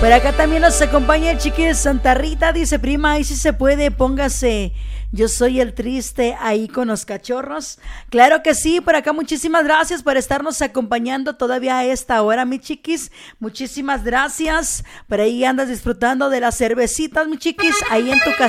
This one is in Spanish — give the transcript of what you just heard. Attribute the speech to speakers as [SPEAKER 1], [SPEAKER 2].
[SPEAKER 1] Por acá también nos acompaña el chiqui Santa Rita. Dice, prima, ahí si se puede, póngase Yo soy el triste ahí con los cachorros. Claro que sí, por acá muchísimas gracias por estarnos acompañando todavía a esta hora, mi chiquis. Muchísimas gracias. Por ahí andas disfrutando de las cervecitas, mi chiquis, ahí en tu casa.